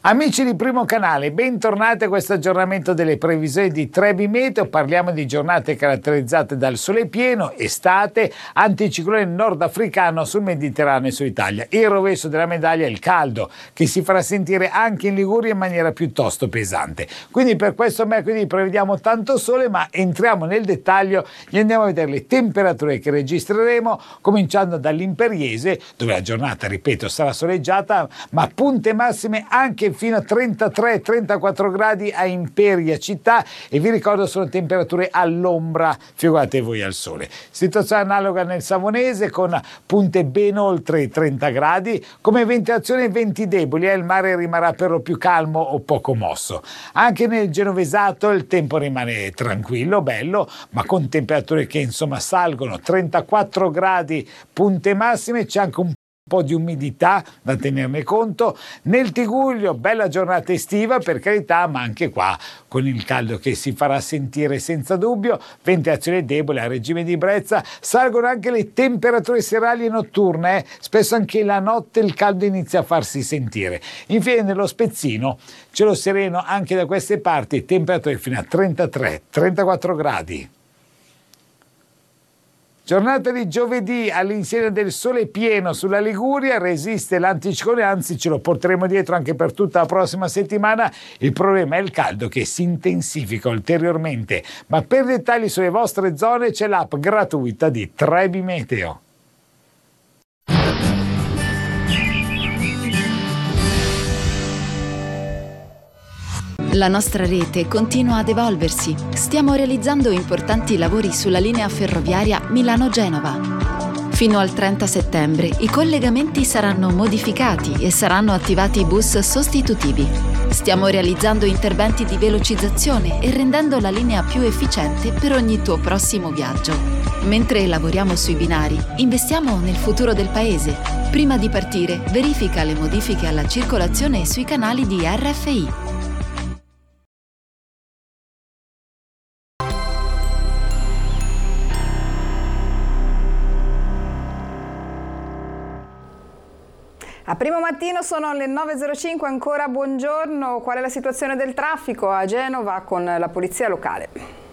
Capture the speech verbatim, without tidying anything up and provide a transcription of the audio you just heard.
Amici di Primo Canale, bentornati a questo aggiornamento delle previsioni di Trebi Meteo. Parliamo di giornate caratterizzate dal sole pieno, estate, anticiclone nordafricano sul Mediterraneo e su Italia. Il rovescio della medaglia è il caldo, che si farà sentire anche in Liguria in maniera piuttosto pesante. Quindi per questo mercoledì prevediamo tanto sole, ma entriamo nel dettaglio e andiamo a vedere le temperature che registreremo, cominciando dall'Imperiese, dove la giornata, ripeto, sarà soleggiata, ma punte massime anche fino a trentatré trentaquattro gradi a Imperia città, e vi ricordo sono temperature all'ombra, figurate voi al sole. Situazione analoga nel Savonese con punte ben oltre i trenta gradi, come ventilazione venti deboli e il mare rimarrà per lo più calmo o poco mosso. Anche nel Genovesato il tempo rimane tranquillo, bello, ma con temperature che insomma salgono, trentaquattro gradi punte massime, c'è anche un po' di umidità da tenerne conto. Nel Tigullio bella giornata estiva per carità, ma anche qua con il caldo che si farà sentire senza dubbio, ventilazione debole a regime di brezza, salgono anche le temperature serali e notturne, eh? Spesso anche la notte il caldo inizia a farsi sentire. Infine nello Spezzino cielo sereno anche da queste parti, temperature fino a trentatré trentaquattro gradi. Giornata di giovedì all'insegna del sole pieno sulla Liguria, resiste l'anticiclone, anzi ce lo porteremo dietro anche per tutta la prossima settimana. Il problema è il caldo che si intensifica ulteriormente, ma per dettagli sulle vostre zone c'è l'app gratuita di Trebi Meteo. La nostra rete continua ad evolversi. Stiamo realizzando importanti lavori sulla linea ferroviaria Milano-Genova. Fino al trenta settembre i collegamenti saranno modificati e saranno attivati bus sostitutivi. Stiamo realizzando interventi di velocizzazione e rendendo la linea più efficiente per ogni tuo prossimo viaggio. Mentre lavoriamo sui binari, investiamo nel futuro del paese. Prima di partire, verifica le modifiche alla circolazione sui canali di R F I. A Primo Mattino sono le nove e zero cinque, ancora buongiorno. Qual è la situazione del traffico a Genova con la polizia locale?